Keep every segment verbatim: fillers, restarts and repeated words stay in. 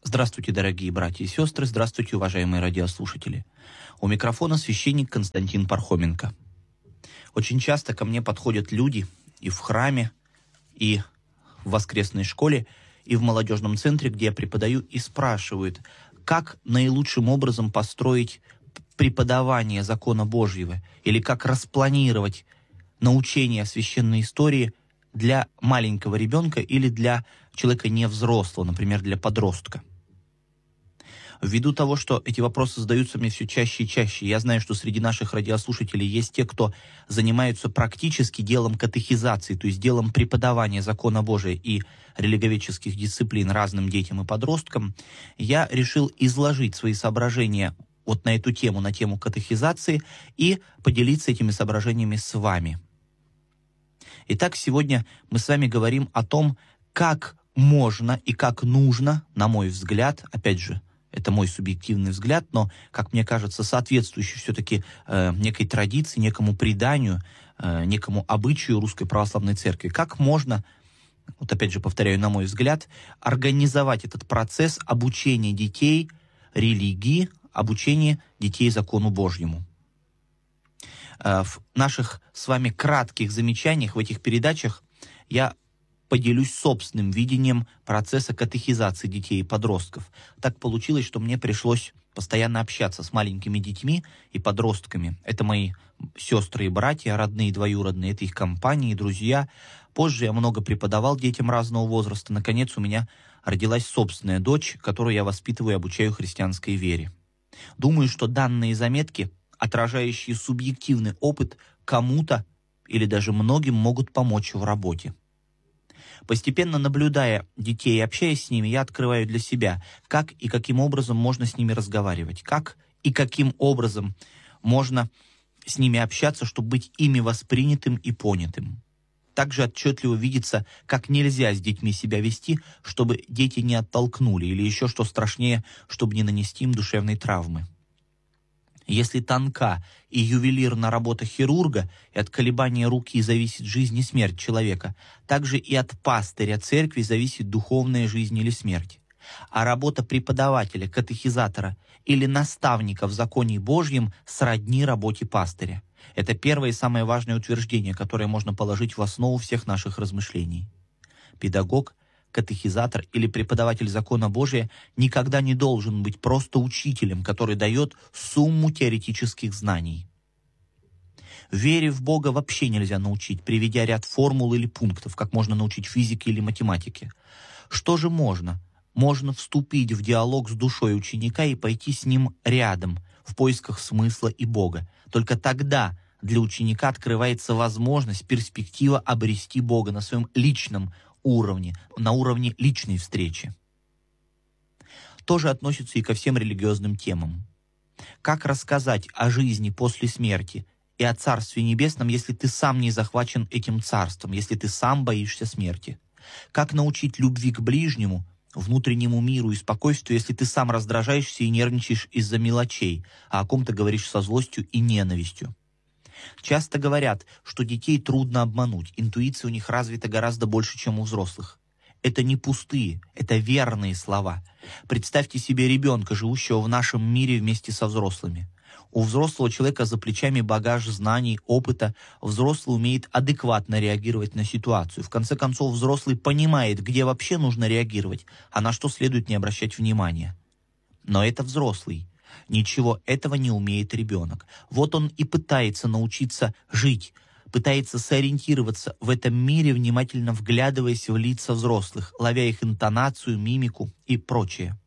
Здравствуйте, дорогие братья и сестры, здравствуйте, уважаемые радиослушатели. У микрофона священник Константин Пархоменко. Очень часто ко мне подходят люди и в храме, и в воскресной школе, и в молодежном центре, где я преподаю, и спрашивают, как наилучшим образом построить преподавание закона Божьего, или как распланировать научение о священной истории для маленького ребенка или для человека невзрослого, например, для подростка. Ввиду того, что эти вопросы задаются мне все чаще и чаще, я знаю, что среди наших радиослушателей есть те, кто занимаются практически делом катехизации, то есть делом преподавания закона Божия и религиоведческих дисциплин разным детям и подросткам, я решил изложить свои соображения вот на эту тему, на тему катехизации, и поделиться этими соображениями с вами. Итак, сегодня мы с вами говорим о том, как можно и как нужно, на мой взгляд, опять же, это мой субъективный взгляд, но, как мне кажется, соответствующий все-таки э, некой традиции, некому преданию, э, некому обычаю Русской Православной Церкви, как можно, вот опять же повторяю, на мой взгляд, организовать этот процесс обучения детей религии, обучения детей закону Божьему. Э, в наших с вами кратких замечаниях в этих передачах я поделюсь собственным видением процесса катехизации детей и подростков. Так получилось, что мне пришлось постоянно общаться с маленькими детьми и подростками. Это мои сестры и братья, родные и двоюродные, это их компании, друзья. Позже я много преподавал детям разного возраста. Наконец, у меня родилась собственная дочь, которую я воспитываю и обучаю христианской вере. Думаю, что данные заметки, отражающие субъективный опыт, кому-то или даже многим могут помочь в работе. Постепенно наблюдая детей и общаясь с ними, я открываю для себя, как и каким образом можно с ними разговаривать, как и каким образом можно с ними общаться, чтобы быть ими воспринятым и понятым. Также отчетливо видится, как нельзя с детьми себя вести, чтобы дети не оттолкнули, или еще что страшнее, чтобы не нанести им душевной травмы. Если тонка и ювелирна работа хирурга, и от колебания руки зависит жизнь и смерть человека, также и от пастыря церкви зависит духовная жизнь или смерть. А работа преподавателя, катехизатора или наставника в законе Божьем сродни работе пастыря. Это первое и самое важное утверждение, которое можно положить в основу всех наших размышлений. Педагог, катехизатор или преподаватель закона Божия никогда не должен быть просто учителем, который дает сумму теоретических знаний. Вере в Бога вообще нельзя научить, приведя ряд формул или пунктов, как можно научить физике или математике. Что же можно? Можно вступить в диалог с душой ученика и пойти с ним рядом, в поисках смысла и Бога. Только тогда для ученика открывается возможность, перспектива обрести Бога на своем личном уровне, на уровне личной встречи. Тоже относится и ко всем религиозным темам. Как рассказать о жизни после смерти и о Царстве Небесном, если ты сам не захвачен этим царством, если ты сам боишься смерти? Как научить любви к ближнему, внутреннему миру и спокойствию, если ты сам раздражаешься и нервничаешь из-за мелочей, а о ком-то говоришь со злостью и ненавистью? Часто говорят, что детей трудно обмануть, интуиция у них развита гораздо больше, чем у взрослых. Это не пустые, это верные слова. Представьте себе ребенка, живущего в нашем мире вместе со взрослыми. У взрослого человека за плечами багаж знаний, опыта. Взрослый умеет адекватно реагировать на ситуацию. В конце концов, взрослый понимает, где вообще нужно реагировать, а на что следует не обращать внимания. Но это взрослый. Ничего этого не умеет ребенок. Вот он и пытается научиться жить, пытается сориентироваться в этом мире, внимательно вглядываясь в лица взрослых, ловя их интонацию, мимику и прочее.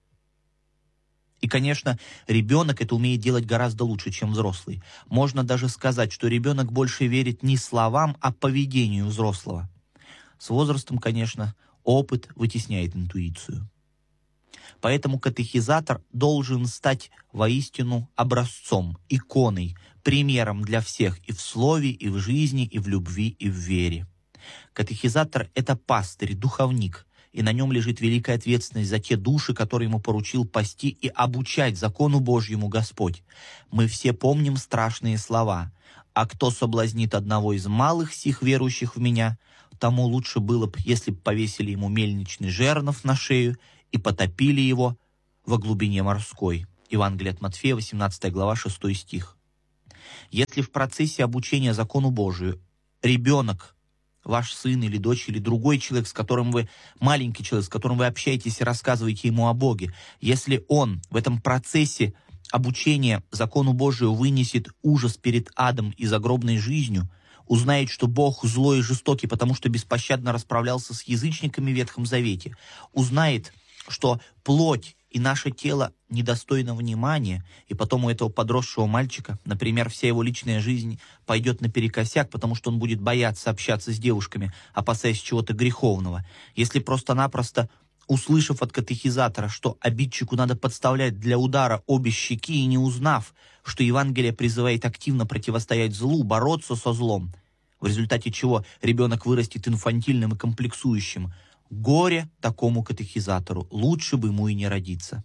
И, конечно, ребенок это умеет делать гораздо лучше, чем взрослый. Можно даже сказать, что ребенок больше верит не словам, а поведению взрослого. С возрастом, конечно, опыт вытесняет интуицию. Поэтому катехизатор должен стать воистину образцом, иконой, примером для всех и в слове, и в жизни, и в любви, и в вере. Катехизатор — это пастырь, духовник, и на нем лежит великая ответственность за те души, которые ему поручил пасти и обучать закону Божьему Господь. Мы все помним страшные слова: «А кто соблазнит одного из малых сих верующих в меня, тому лучше было бы, если бы повесили ему мельничный жернов на шею и потопили его во глубине морской. Евангелие от Матфея, восемнадцатая глава, шестой стих. Если в процессе обучения закону Божию ребенок, ваш сын или дочь, или другой человек, с которым вы, маленький человек, с которым вы общаетесь и рассказываете ему о Боге, если он в этом процессе обучения закону Божию вынесет ужас перед адом и загробной жизнью, узнает, что Бог злой и жестокий, потому что беспощадно расправлялся с язычниками в Ветхом Завете, узнает, что плоть и наше тело недостойно внимания, и потом у этого подросшего мальчика, например, вся его личная жизнь пойдет наперекосяк, потому что он будет бояться общаться с девушками, опасаясь чего-то греховного. Если просто-напросто, услышав от катехизатора, что обидчику надо подставлять для удара обе щеки, и не узнав, что Евангелие призывает активно противостоять злу, бороться со злом, в результате чего ребенок вырастет инфантильным и комплексующим, горе такому катехизатору, лучше бы ему и не родиться.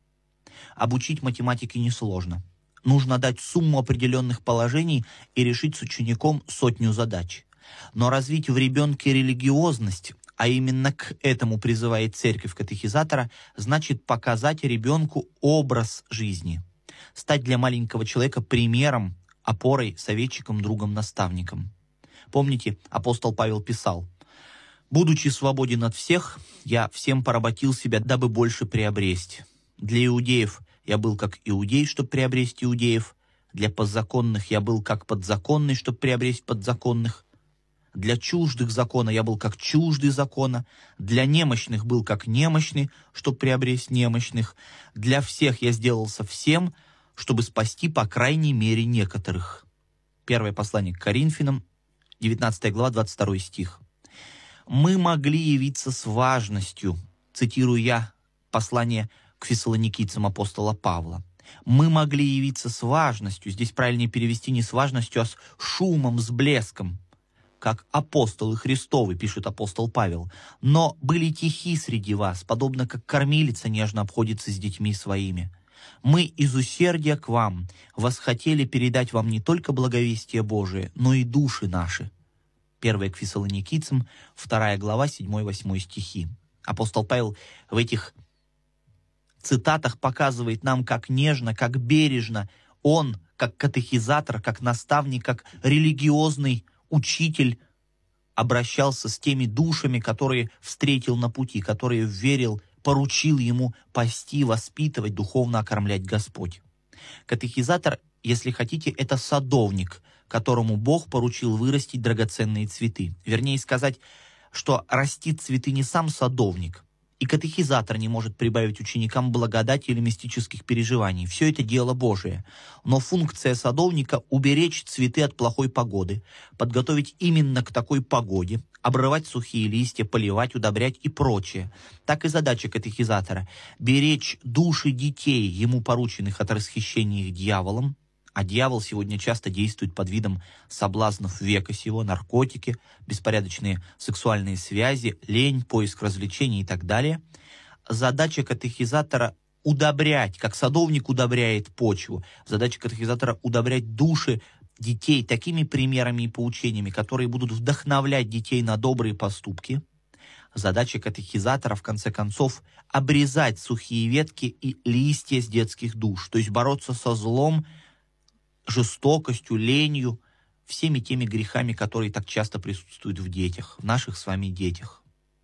Обучить математике несложно. Нужно дать сумму определенных положений и решить с учеником сотню задач. Но развить в ребенке религиозность, а именно к этому призывает церковь катехизатора, значит показать ребенку образ жизни. Стать для маленького человека примером, опорой, советчиком, другом, наставником. Помните, апостол Павел писал: «Будучи свободен от всех, я всем поработил себя, дабы больше приобрести. Для иудеев я был как иудей, чтобы приобрести иудеев. Для подзаконных я был как подзаконный, чтобы приобрести подзаконных. Для чуждых закона я был как чуждый закона. Для немощных был как немощный, чтобы приобрести немощных. Для всех я сделался всем, чтобы спасти по крайней мере некоторых». Первое послание к Коринфянам, девятнадцатая глава, двадцать второй стих. «Мы могли явиться с важностью», цитирую я послание к фессалоникийцам апостола Павла. «Мы могли явиться с важностью», здесь правильнее перевести не с важностью, а с шумом, с блеском, как апостолы Христовы, пишет апостол Павел, «но были тихи среди вас, подобно как кормилица нежно обходится с детьми своими. Мы из усердия к вам восхотели передать вам не только благовестие Божие, но и души наши». Первое к фессалоникийцам, вторая глава, седьмой-восьмой стихи. Апостол Павел в этих цитатах показывает нам, как нежно, как бережно он, как катехизатор, как наставник, как религиозный учитель обращался с теми душами, которые встретил на пути, которые верил, поручил ему пасти, воспитывать, духовно окормлять Господь. Катехизатор, если хотите, это садовник, которому Бог поручил вырастить драгоценные цветы. Вернее сказать, что растит цветы не сам садовник, и катехизатор не может прибавить ученикам благодати или мистических переживаний. Все это дело Божие. Но функция садовника — уберечь цветы от плохой погоды, подготовить именно к такой погоде, обрывать сухие листья, поливать, удобрять и прочее. Так и задача катехизатора — беречь души детей, ему порученных от расхищения их дьяволом. А дьявол сегодня часто действует под видом соблазнов века сего, наркотики, беспорядочные сексуальные связи, лень, поиск развлечений и так далее. Задача катехизатора — удобрять, как садовник удобряет почву. Задача катехизатора — удобрять души детей такими примерами и поучениями, которые будут вдохновлять детей на добрые поступки. Задача катехизатора, в конце концов, обрезать сухие ветки и листья с детских душ, то есть бороться со злом, жестокостью, ленью, всеми теми грехами, которые так часто присутствуют в детях, в наших с вами детях.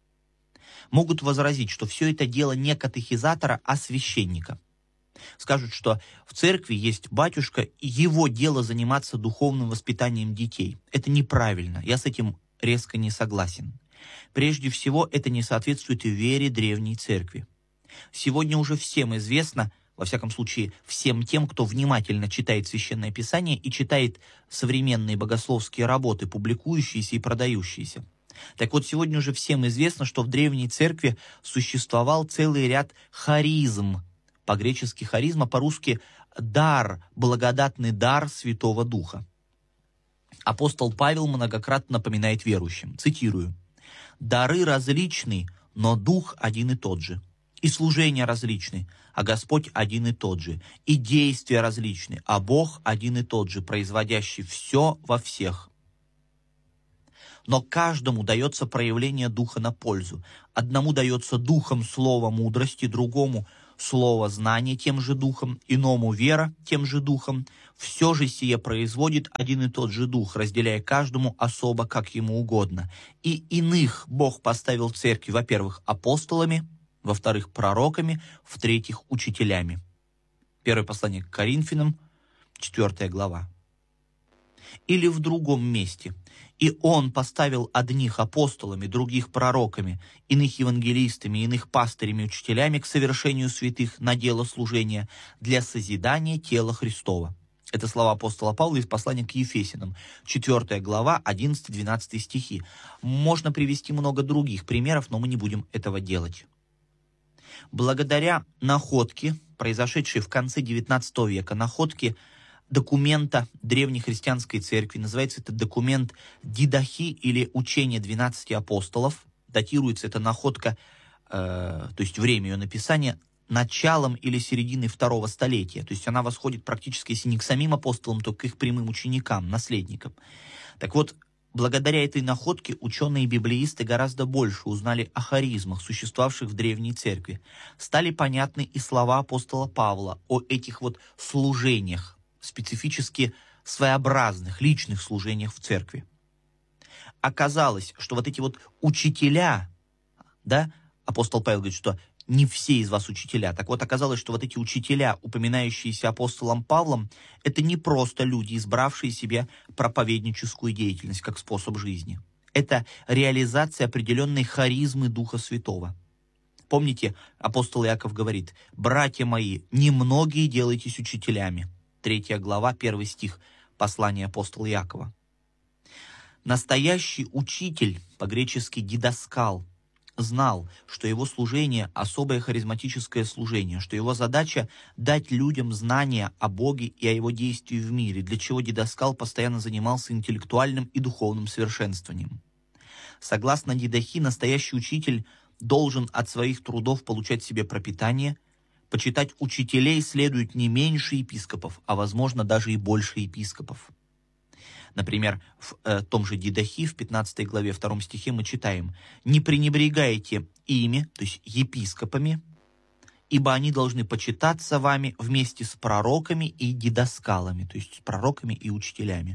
Могут возразить, что все это дело не катехизатора, а священника. Скажут, что в церкви есть батюшка, и его дело заниматься духовным воспитанием детей. Это неправильно, я с этим резко не согласен. Прежде всего, это не соответствует вере древней церкви. Сегодня уже всем известно, во всяком случае, всем тем, кто внимательно читает Священное Писание и читает современные богословские работы, публикующиеся и продающиеся. Так вот, сегодня уже всем известно, что в Древней Церкви существовал целый ряд харизм. По-гречески харизма, по-русски дар, благодатный дар Святого Духа. Апостол Павел многократно напоминает верующим, цитирую: «Дары различны, но Дух один и тот же. И служения различны, а Господь один и тот же. И действия различны, а Бог один и тот же, производящий все во всех. Но каждому дается проявление Духа на пользу. Одному дается Духом слово мудрости, другому слово знание тем же духом, иному вера тем же духом. Все же сие производит один и тот же дух, разделяя каждому особо, как ему угодно. И иных Бог поставил в церкви, во-первых, апостолами, во-вторых, пророками, в-третьих, учителями. Первое послание к Коринфянам, четвёртая глава. Или в другом месте. И Он поставил одних апостолами, других пророками, иных евангелистами, иных пастырями, учителями к совершению святых на дело служения для созидания тела Христова. Это слова апостола Павла из послания к Ефесянам, четвёртая глава, одиннадцатый-двенадцатый стихи. Можно привести много других примеров, но мы не будем этого делать. Благодаря находке, произошедшей в конце девятнадцатого века, находке документа древнехристианской церкви, называется этот документ Дидахи или Учение двенадцати апостолов, датируется эта находка, э, то есть время ее написания, началом или серединой второго столетия, то есть она восходит практически, если не к самим апостолам, то к их прямым ученикам, наследникам. Так вот, благодаря этой находке ученые и библеисты гораздо больше узнали о харизмах, существовавших в древней церкви. Стали понятны и слова апостола Павла о этих вот служениях, специфически своеобразных личных служениях в церкви. Оказалось, что вот эти вот учителя, да, апостол Павел говорит, что не все из вас учителя. Так вот, оказалось, что вот эти учителя, упоминающиеся апостолом Павлом, это не просто люди, избравшие себе проповедническую деятельность как способ жизни. Это реализация определенной харизмы Духа Святого. Помните, апостол Иаков говорит: «Братья мои, немногие делайтесь учителями». Третья глава, первый стих послания апостола Иакова. Настоящий учитель, по-гречески «дидаскал», знал, что его служение — особое харизматическое служение, что его задача — дать людям знания о Боге и о его действии в мире, для чего дидаскал постоянно занимался интеллектуальным и духовным совершенствованием. Согласно Дидахи, настоящий учитель должен от своих трудов получать себе пропитание. Почитать учителей следует не меньше епископов, а, возможно, даже и больше епископов. Например, в э, том же Дидахи, в пятнадцатой главе, втором стихе мы читаем: «Не пренебрегайте ими», то есть епископами, «ибо они должны почитаться вами вместе с пророками и дидаскалами», то есть с пророками и учителями.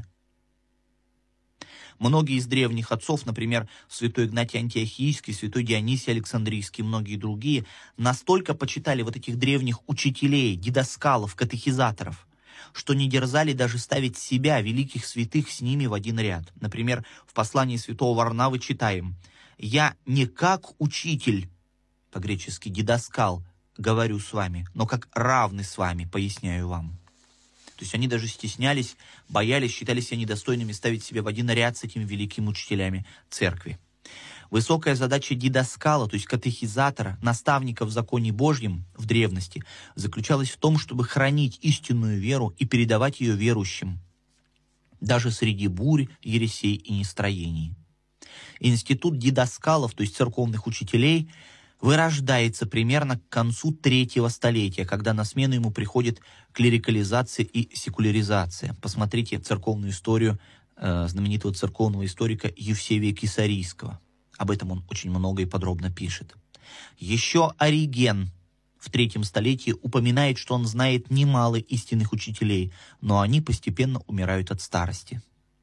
Многие из древних отцов, например, святой Игнатий Антиохийский, святой Дионисий Александрийский и многие другие, настолько почитали вот этих древних учителей, дидаскалов, катехизаторов, что не дерзали даже ставить себя, великих святых, с ними в один ряд. Например, в послании святого Варнавы читаем: «Я не как учитель», по-гречески «дидаскал», говорю с вами, но как равный с вами, поясняю вам. То есть они даже стеснялись, боялись, считали себя недостойными ставить себя в один ряд с этими великими учителями церкви. Высокая задача дидаскала, то есть катехизатора, наставника в законе Божьем в древности, заключалась в том, чтобы хранить истинную веру и передавать ее верующим, даже среди бурь, ересей и нестроений. Институт дидаскалов, то есть церковных учителей, вырождается примерно к концу третьего столетия, когда на смену ему приходит клерикализация и секуляризация. Посмотрите церковную историю э, знаменитого церковного историка Евсевия Кесарийского. Об этом он очень много и подробно пишет. Еще Ориген в третьем столетии упоминает, что он знает немало истинных учителей, но они постепенно умирают от старости.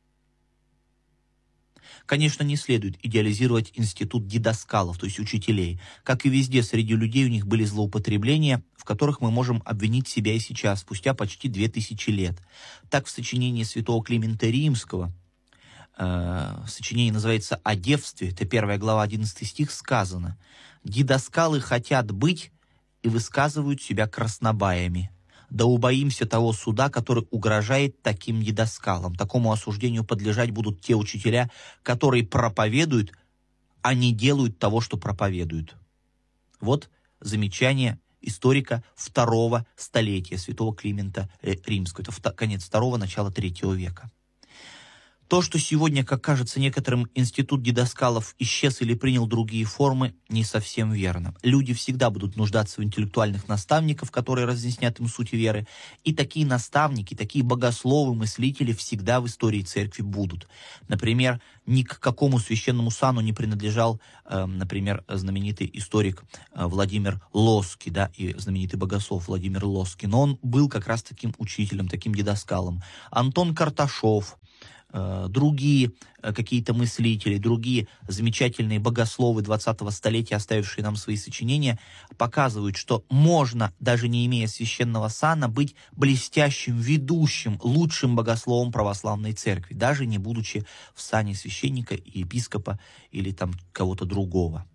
Конечно, не следует идеализировать институт дидаскалов, то есть учителей. Как и везде, среди людей у них были злоупотребления, в которых мы можем обвинить себя и сейчас, спустя почти две тысячи лет. Так в сочинении святого Климента Римского, э, сочинение называется «О девстве», это первая глава, одиннадцатый стих, сказано: «Дидаскалы хотят быть и высказывают себя краснобаями. Да убоимся того суда, который угрожает таким дидаскалам. Такому осуждению подлежать будут те учителя, которые проповедуют, а не делают того, что проповедуют». Вот замечание историка второго столетия святого Климента Римского. Это конец второго, начало третьего века. То, что сегодня, как кажется некоторым, институт дидασκалов исчез или принял другие формы, не совсем верно. Люди всегда будут нуждаться в интеллектуальных наставниках, которые разъяснят им суть веры. И такие наставники, такие богословы, мыслители всегда в истории церкви будут. Например, ни к какому священному сану не принадлежал, э, например, знаменитый историк э, Владимир Лоский, да, и знаменитый богослов Владимир Лоский. Но он был как раз таким учителем, таким дидασκалом. Антон Карташов, другие какие-то мыслители, другие замечательные богословы двадцатого столетия, оставившие нам свои сочинения, показывают, что можно, даже не имея священного сана, быть блестящим, ведущим, лучшим богословом православной церкви, даже не будучи в сане священника и епископа или там кого-то другого.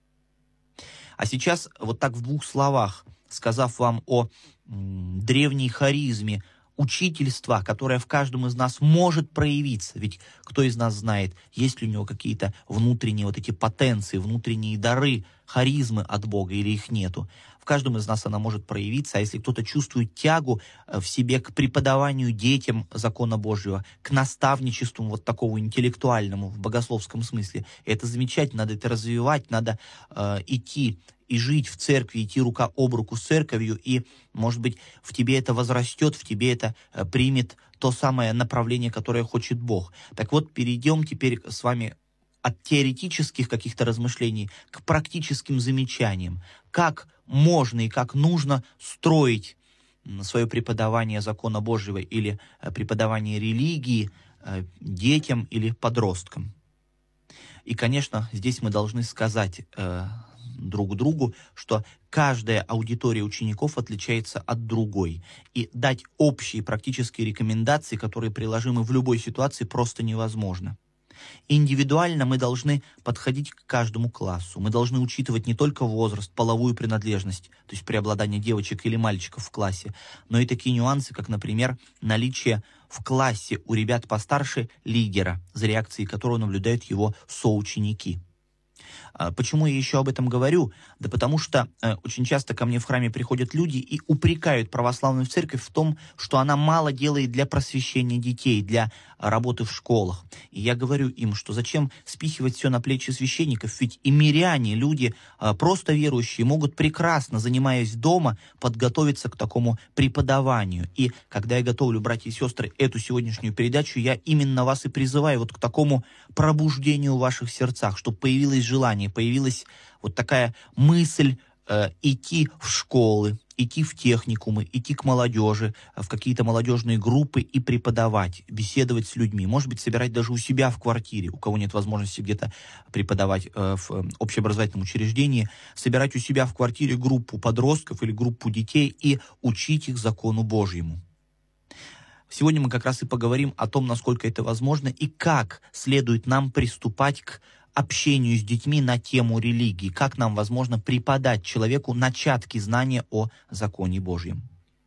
А сейчас вот так в двух словах, сказав вам о м, древней харизме, учительства, которое в каждом из нас может проявиться. Ведь кто из нас знает, есть ли у него какие-то внутренние вот эти потенции, внутренние дары, харизмы от Бога или их нету. В каждом из нас она может проявиться, а если кто-то чувствует тягу в себе к преподаванию детям закона Божьего, к наставничеству вот такого интеллектуальному, в богословском смысле, это замечательно, надо это развивать, надо э, идти и жить в церкви, идти рука об руку с церковью, и, может быть, в тебе это возрастет, в тебе это э, примет то самое направление, которое хочет Бог. Так вот, перейдем теперь с вами от теоретических каких-то размышлений к практическим замечаниям. Как можно и как нужно строить свое преподавание закона Божьего или э, преподавание религии э, детям или подросткам. И, конечно, здесь мы должны сказать э, друг другу, что каждая аудитория учеников отличается от другой. И дать общие практические рекомендации, которые приложимы в любой ситуации, просто невозможно. Индивидуально мы должны подходить к каждому классу. Мы должны учитывать не только возраст, половую принадлежность, то есть преобладание девочек или мальчиков в классе, но и такие нюансы, как, например, наличие в классе у ребят постарше лидера, за реакцией которого наблюдают его соученики. Почему я еще об этом говорю? Да потому что э, очень часто ко мне в храме приходят люди и упрекают православную церковь в том, что она мало делает для просвещения детей, для работы в школах. И я говорю им, что зачем спихивать все на плечи священников, ведь и миряне, люди э, просто верующие, могут прекрасно, занимаясь дома, подготовиться к такому преподаванию. И когда я готовлю, братья и сестры, эту сегодняшнюю передачу, я именно вас и призываю вот к такому пробуждению в ваших сердцах, чтобы появилось желание, появилась вот такая мысль э, идти в школы, идти в техникумы, идти к молодежи, в какие-то молодежные группы и преподавать, беседовать с людьми. Может быть, собирать даже у себя в квартире, у кого нет возможности где-то преподавать э, в общеобразовательном учреждении, собирать у себя в квартире группу подростков или группу детей и учить их закону Божьему. Сегодня мы как раз и поговорим о том, насколько это возможно и как следует нам приступать к общению с детьми на тему религии, как нам возможно преподать человеку начатки знания о законе Божьем.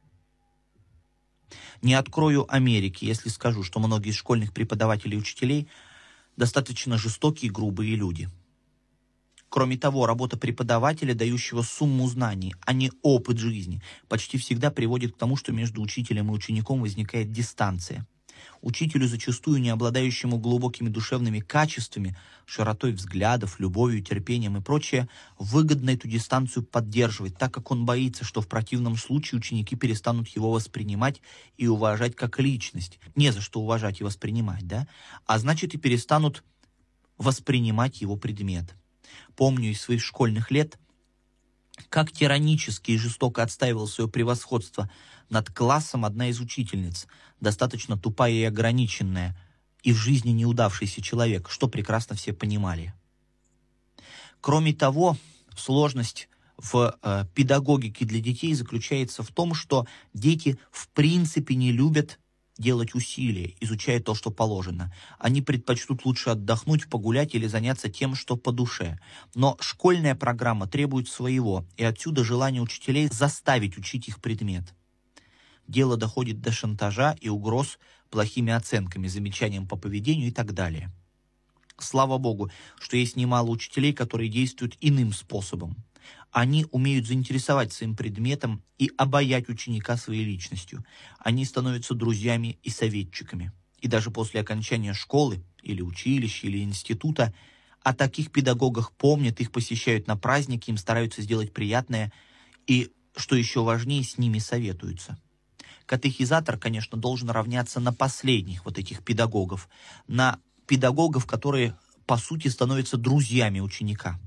Не открою Америки, если скажу, что многие из школьных преподавателей и учителей достаточно жестокие и грубые люди. Кроме того, работа преподавателя, дающего сумму знаний, а не опыт жизни, почти всегда приводит к тому, что между учителем и учеником возникает дистанция. Учителю, зачастую не обладающему глубокими душевными качествами, широтой взглядов, любовью, терпением и прочее, выгодно эту дистанцию поддерживать, так как он боится, что в противном случае ученики перестанут его воспринимать и уважать как личность. Не за что уважать и воспринимать, да? А значит и перестанут воспринимать его предмет. Помню из своих школьных лет, как тиранически и жестоко отстаивала свое превосходство над классом одна из учительниц, достаточно тупая и ограниченная, и в жизни неудавшийся человек, что прекрасно все понимали. Кроме того, сложность в э, педагогике для детей заключается в том, что дети в принципе не любят делать усилия, изучая то, что положено. Они предпочтут лучше отдохнуть, погулять или заняться тем, что по душе. Но школьная программа требует своего, и отсюда желание учителей заставить учить их предмет. Дело доходит до шантажа и угроз плохими оценками, замечанием по поведению и так далее. Слава Богу, что есть немало учителей, которые действуют иным способом. Они умеют заинтересовать своим предметом и обаять ученика своей личностью. Они становятся друзьями и советчиками. и даже после окончания школы или училища или института о таких педагогах помнят, их посещают на праздники, им стараются сделать приятное и, что еще важнее, с ними советуются. Катехизатор, конечно, должен равняться на последних вот этих педагогов, на педагогов, которые, по сути, становятся друзьями ученика.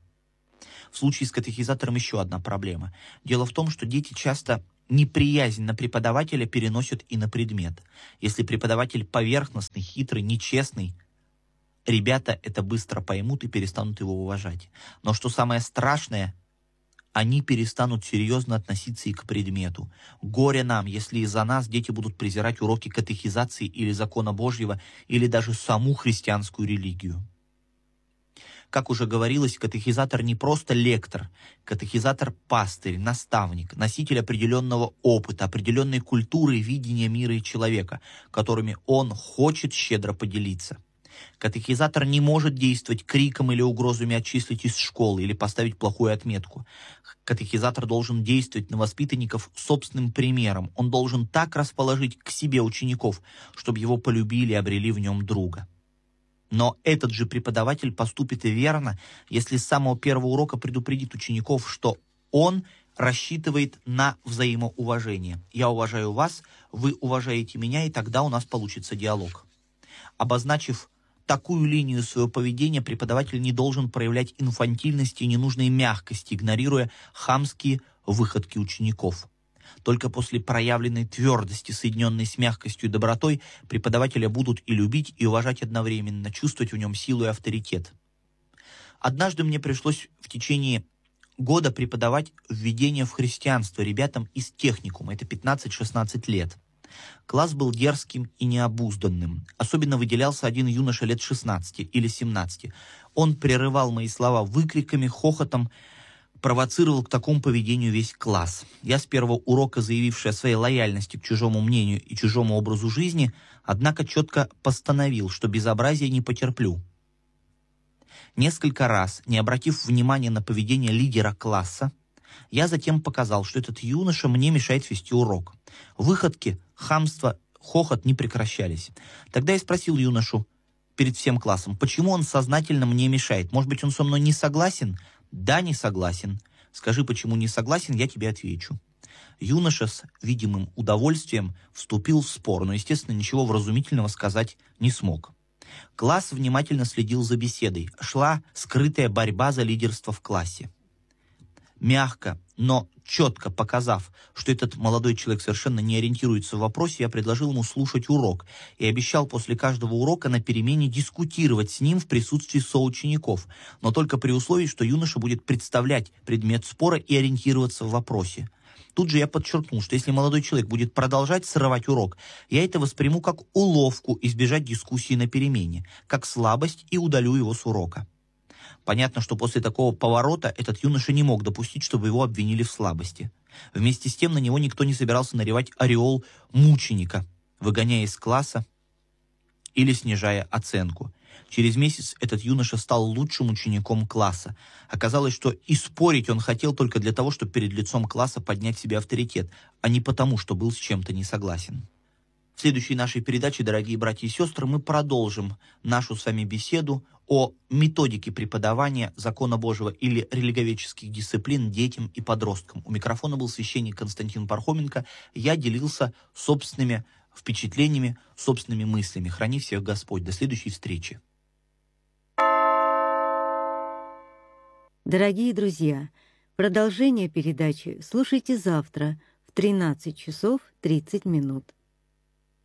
В случае с катехизатором еще одна проблема. Дело в том, что дети часто неприязнь на преподавателя переносят и на предмет. Если преподаватель поверхностный, хитрый, нечестный, ребята это быстро поймут и перестанут его уважать. Но что самое страшное, они перестанут серьезно относиться и к предмету. Горе нам, если из-за нас дети будут презирать уроки катехизации или закона Божьего, или даже саму христианскую религию. Как уже говорилось, катехизатор не просто лектор, катехизатор – пастырь, наставник, носитель определенного опыта, определенной культуры и видения мира и человека, которыми он хочет щедро поделиться. Катехизатор не может действовать криком или угрозами отчислить из школы или поставить плохую отметку. Катехизатор должен действовать на воспитанников собственным примером. Он должен так расположить к себе учеников, чтобы его полюбили и обрели в нем друга. Но этот же преподаватель поступит верно, если с самого первого урока предупредит учеников, что он рассчитывает на взаимоуважение. Я уважаю вас, вы уважаете меня, и тогда у нас получится диалог. Обозначив такую линию своего поведения, преподаватель не должен проявлять инфантильности и ненужной мягкости, игнорируя хамские выходки учеников. Только после проявленной твердости, соединенной с мягкостью и добротой, преподавателя будут и любить, и уважать одновременно, чувствовать в нем силу и авторитет. Однажды мне пришлось в течение года преподавать введение в христианство ребятам из техникума, это пятнадцать-шестнадцать лет. Класс был дерзким и необузданным. Особенно выделялся один юноша лет шестнадцати или семнадцати. Он прерывал мои слова выкриками, хохотом, провоцировал к такому поведению весь класс. Я с первого урока, заявивший о своей лояльности к чужому мнению и чужому образу жизни, однако четко постановил, что безобразия не потерплю. Несколько раз, не обратив внимания на поведение лидера класса, я затем показал, что этот юноша мне мешает вести урок. Выходки, хамство, хохот не прекращались. Тогда я спросил юношу перед всем классом, почему он сознательно мне мешает. Может быть, он со мной не согласен? Да, не согласен. Скажи, почему не согласен, я тебе отвечу. Юноша с видимым удовольствием вступил в спор, но, естественно, ничего вразумительного сказать не смог. Класс внимательно следил за беседой. Шла скрытая борьба за лидерство в классе. Мягко, но четко показав, что этот молодой человек совершенно не ориентируется в вопросе, я предложил ему слушать урок и обещал после каждого урока на перемене дискутировать с ним в присутствии соучеников, но только при условии, что юноша будет представлять предмет спора и ориентироваться в вопросе. Тут же я подчеркнул, что если молодой человек будет продолжать срывать урок, я это восприму как уловку избежать дискуссии на перемене, как слабость и удалю его с урока. Понятно, что после такого поворота этот юноша не мог допустить, чтобы его обвинили в слабости. Вместе с тем на него никто не собирался навевать ореол мученика, выгоняя из класса или снижая оценку. Через месяц этот юноша стал лучшим учеником класса. Оказалось, что и спорить он хотел только для того, чтобы перед лицом класса поднять себе авторитет, а не потому, что был с чем-то не согласен. В следующей нашей передаче, дорогие братья и сестры, мы продолжим нашу с вами беседу о методике преподавания закона Божьего или религиоведческих дисциплин детям и подросткам. У микрофона был священник Константин Пархоменко. Я делился собственными впечатлениями, собственными мыслями. Храни всех Господь. До следующей встречи. Дорогие друзья, продолжение передачи слушайте завтра в тринадцать часов тридцать минут.